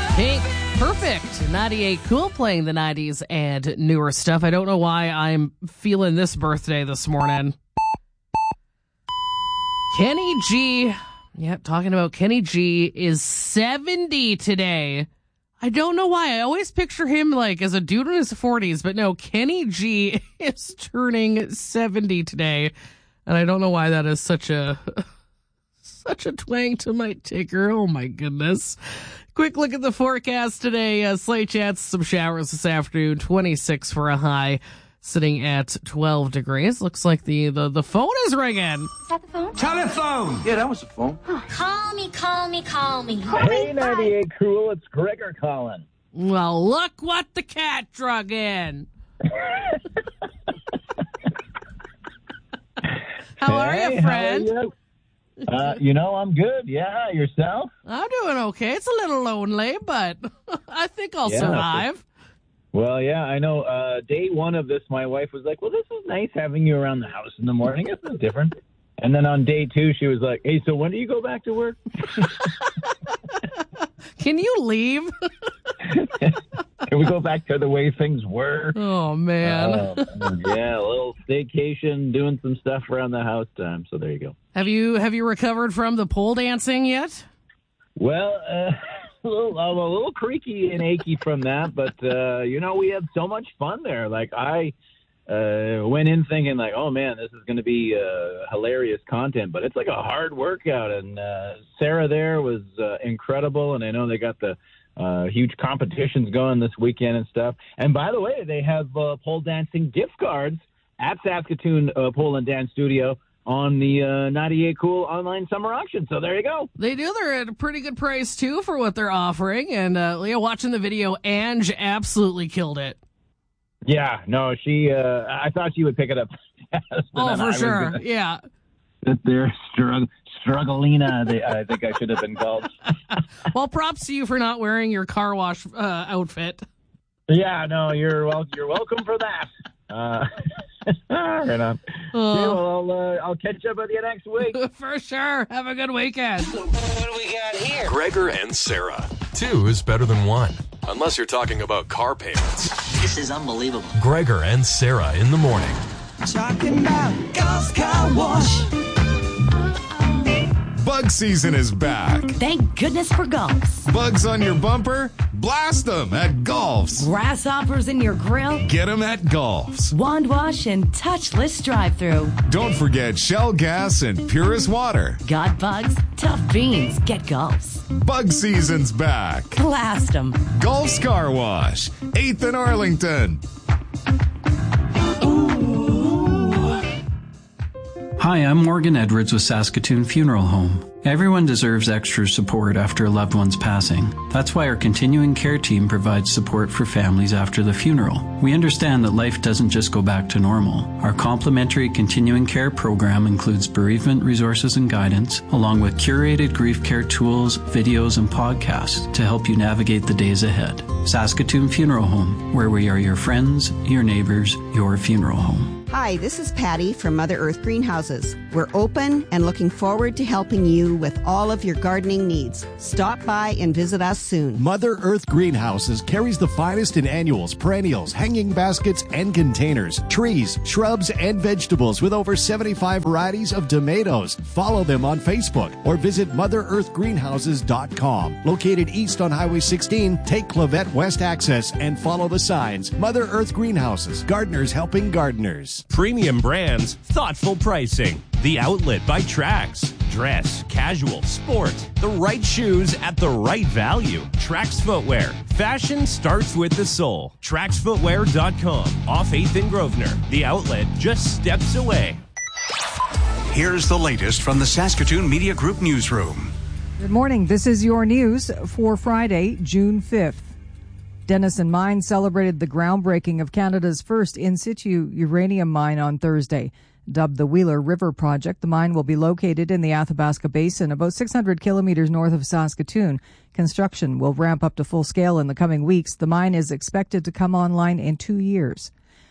Pink, perfect. Nadia Cool playing the 90s and newer stuff. I don't know why I'm feeling this birthday this morning. Kenny G. Yep, talking about Kenny G is 70 today. I don't know why. I always picture him like as a dude in his 40s, but no, Kenny G is turning 70 today. And I don't know why that is such a twang to my ticker. Oh my goodness. Quick look at the forecast today. Slight chance, some showers this afternoon, 26 for a high, sitting at 12 degrees. Looks like the phone is ringing. Is that the phone? Telephone! Yeah, that was the phone. Call me. Hey, 98 Cool, it's Gregor calling. Well, look what the cat drug in. How are you, friend? How are you? I'm good. Yeah, yourself? I'm doing okay. It's a little lonely, but I think I'll survive. Well, yeah, I know. Day one of this, my wife was like, well, this is nice having you around the house in the morning. This is different. And then on day two, she was like, hey, so when do you go back to work? Can you leave? Can we go back to the way things were? Oh, man. Yeah, a little staycation, doing some stuff around the house time. So there you go. Have you recovered from the pole dancing yet? Well, I'm a little creaky and achy from that, but, we had so much fun there. Like, I went in thinking, like, oh, man, this is going to be hilarious content, but it's like a hard workout, and Sarah there was incredible, and I know they got the huge competitions going this weekend and stuff. And by the way, they have pole dancing gift cards at Saskatoon Pole and Dance Studio on the 98 Cool online summer auction. So there you go. They do. They're at a pretty good price, too, for what they're offering. And watching the video, Ange absolutely killed it. Yeah, no, I thought she would pick it up. Oh, for sure. Yeah. They're strugglina, I think I should have been called. Well, props to you for not wearing your car wash outfit. Yeah, no, you're welcome for that. Right on. Well, I'll catch up with you next week. For sure. Have a good weekend. What do we got here? Gregor and Sarah. 2 is better than 1. Unless you're talking about car payments. This is unbelievable. Gregor and Sarah in the morning. Talking about Golf Car Wash. Bug season is back. Thank goodness for Golfs. Bugs on your bumper? Blast them at Golfs. Grasshoppers in your grill? Get them at Golfs. Wand wash and touchless drive-through. Don't forget Shell gas and Purist water. Got bugs? Tough beans. Get Golfs. Bug season's back. Blast them. Golfs Car Wash, 8th and Arlington. Hi, I'm Morgan Edwards with Saskatoon Funeral Home. Everyone deserves extra support after a loved one's passing. That's why our continuing care team provides support for families after the funeral. We understand that life doesn't just go back to normal. Our complimentary continuing care program includes bereavement resources and guidance, along with curated grief care tools, videos, and podcasts to help you navigate the days ahead. Saskatoon Funeral Home, where we are your friends, your neighbors, your funeral home. Hi, this is Patty from Mother Earth Greenhouses. We're open and looking forward to helping you with all of your gardening needs. Stop by and visit us soon. Mother Earth Greenhouses carries the finest in annuals, perennials, hanging baskets, and containers, trees, shrubs, and vegetables with over 75 varieties of tomatoes. Follow them on Facebook or visit MotherEarthGreenhouses.com. Located east on Highway 16, take Clavette West Access and follow the signs. Mother Earth Greenhouses, gardeners helping gardeners. Premium brands, thoughtful pricing. The Outlet by Trax. Dress, casual, sport. The right shoes at the right value. Trax Footwear. Fashion starts with the soul. TraxFootwear.com. Off 8th and Grosvenor. The Outlet just steps away. Here's the latest from the Saskatoon Media Group newsroom. Good morning. This is your news for Friday, June 5th. Denison Mine celebrated the groundbreaking of Canada's first in-situ uranium mine on Thursday. Dubbed the Wheeler River Project, the mine will be located in the Athabasca Basin, about 600 kilometers north of Saskatoon. Construction will ramp up to full scale in the coming weeks. The mine is expected to come online in 2 years.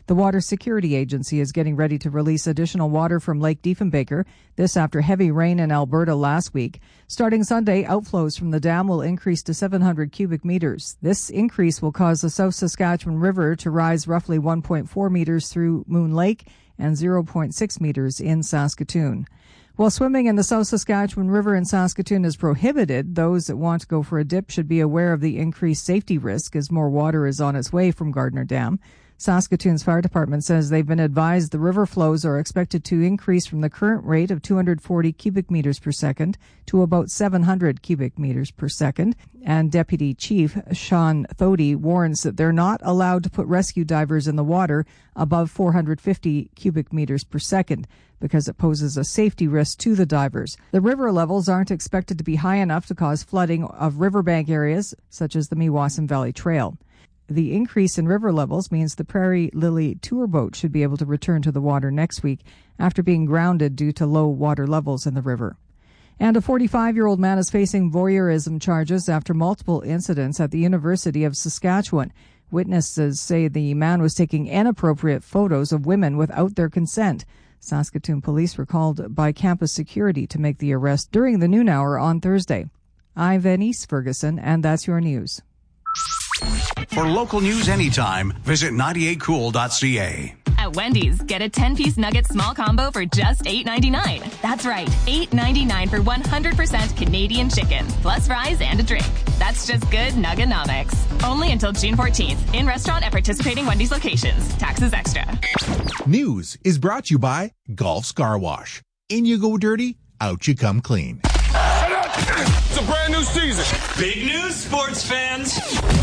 The Water Security Agency is getting ready to release additional water from Lake Diefenbaker, this after heavy rain in Alberta last week. Starting Sunday, outflows from the dam will increase to 700 cubic meters. This increase will cause the South Saskatchewan River to rise roughly 1.4 meters through Moon Lake and 0.6 meters in Saskatoon. While swimming in the South Saskatchewan River in Saskatoon is prohibited, those that want to go for a dip should be aware of the increased safety risk as more water is on its way from Gardner Dam. Saskatoon's fire department says they've been advised the river flows are expected to increase from the current rate of 240 cubic meters per second to about 700 cubic meters per second. And Deputy Chief Sean Thody warns that they're not allowed to put rescue divers in the water above 450 cubic meters per second because it poses a safety risk to the divers. The river levels aren't expected to be high enough to cause flooding of riverbank areas such as the Meewasin Valley Trail. The increase in river levels means the Prairie Lily tour boat should be able to return to the water next week after being grounded due to low water levels in the river. And a 45-year-old man is facing voyeurism charges after multiple incidents at the University of Saskatchewan. Witnesses say the man was taking inappropriate photos of women without their consent. Saskatoon police were called by campus security to make the arrest during the noon hour on Thursday. I'm Venice Ferguson, and that's your news. For local news anytime, visit 98cool.ca. At Wendy's, get a 10-piece nugget small combo for just $8.99. That's right, $8.99 for 100% Canadian chicken, plus fries and a drink. That's just good nuggenomics. Only until June 14th, in restaurant at participating Wendy's locations. Taxes extra. News is brought to you by Golf's Car Wash. In you go dirty, out you come clean. It's a brand new season. Big news, sports fans.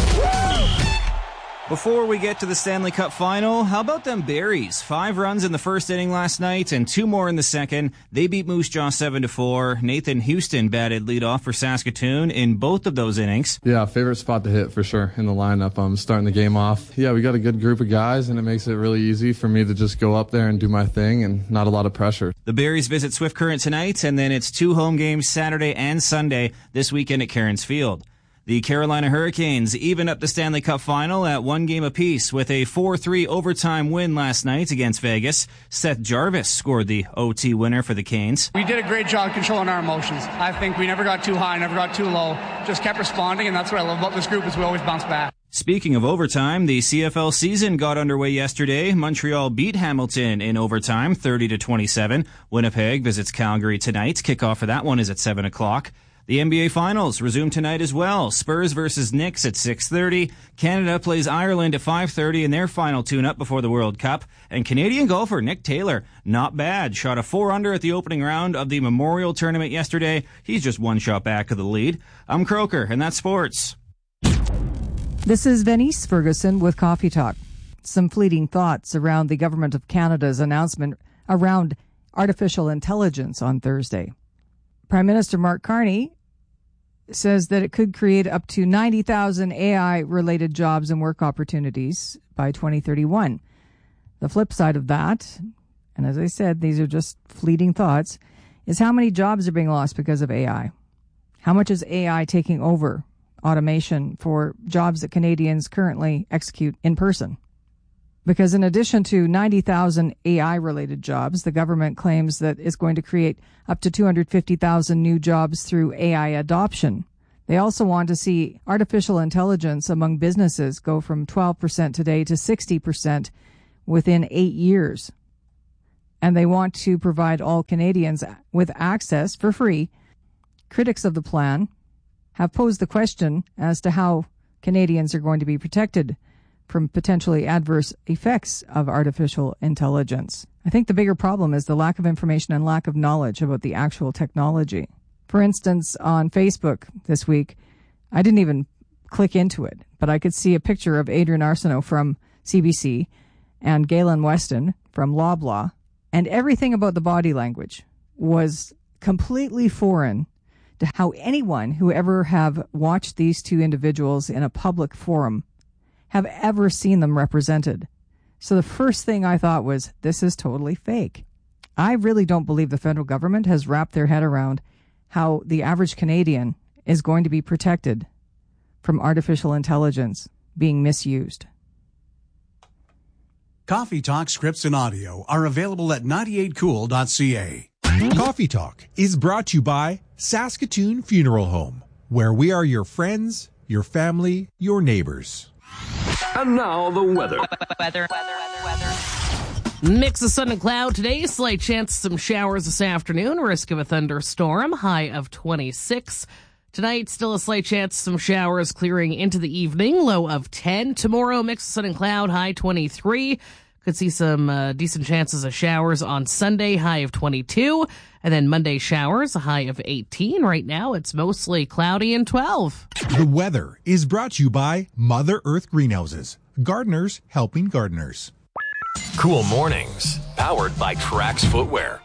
Before we get to the Stanley Cup final, how about them Berries? 5 runs in the first inning last night and 2 more in the second. They beat Moose Jaw 7-4. Nathan Houston batted leadoff for Saskatoon in both of those innings. Yeah, favorite spot to hit for sure in the lineup. I'm starting the game off. Yeah, we got a good group of guys, and it makes it really easy for me to just go up there and do my thing and not a lot of pressure. The Berries visit Swift Current tonight, and then it's 2 home games Saturday and Sunday this weekend at Cairns Field. The Carolina Hurricanes evened up the Stanley Cup final at 1 game apiece with a 4-3 overtime win last night against Vegas. Seth Jarvis scored the OT winner for the Canes. We did a great job controlling our emotions. I think we never got too high, never got too low, just kept responding, and that's what I love about this group is we always bounce back. Speaking of overtime, the CFL season got underway yesterday. Montreal beat Hamilton in overtime, 30-27. Winnipeg visits Calgary tonight. Kickoff for that one is at 7 o'clock. The NBA Finals resume tonight as well. Spurs versus Knicks at 6:30. Canada plays Ireland at 5:30 in their final tune-up before the World Cup. And Canadian golfer Nick Taylor, not bad, shot a 4-under at the opening round of the Memorial Tournament yesterday. He's just 1 shot back of the lead. I'm Croker, and that's sports. This is Venice Ferguson with Coffee Talk. Some fleeting thoughts around the Government of Canada's announcement around artificial intelligence on Thursday. Prime Minister Mark Carney says that it could create up to 90,000 AI-related jobs and work opportunities by 2031. The flip side of that, and as I said, these are just fleeting thoughts, is how many jobs are being lost because of AI. How much is AI taking over automation for jobs that Canadians currently execute in person? Because in addition to 90,000 AI-related jobs, the government claims that it's going to create up to 250,000 new jobs through AI adoption. They also want to see artificial intelligence among businesses go from 12% today to 60% within 8 years. And they want to provide all Canadians with access for free. Critics of the plan have posed the question as to how Canadians are going to be protected from potentially adverse effects of artificial intelligence. I think the bigger problem is the lack of information and lack of knowledge about the actual technology. For instance, on Facebook this week, I didn't even click into it, but I could see a picture of Adrian Arsenault from CBC and Galen Weston from Loblaw, and everything about the body language was completely foreign to how anyone who ever have watched these two individuals in a public forum have ever seen them represented. So the first thing I thought was, this is totally fake. I really don't believe the federal government has wrapped their head around how the average Canadian is going to be protected from artificial intelligence being misused. Coffee Talk scripts and audio are available at 98cool.ca. Coffee Talk is brought to you by Saskatoon Funeral Home, where we are your friends, your family, your neighbors. And now the weather. Mix of sun and cloud today. Slight chance of some showers this afternoon. Risk of a thunderstorm. High of 26. Tonight, still a slight chance of some showers clearing into the evening. Low of 10. Tomorrow, mix of sun and cloud. High 23. Could see some decent chances of showers on Sunday. High of 22. And then Monday showers. A high of 18. Right now, it's mostly cloudy and 12. The weather is brought to you by Mother Earth Greenhouses. Gardeners helping gardeners. Cool mornings, powered by Trax Footwear.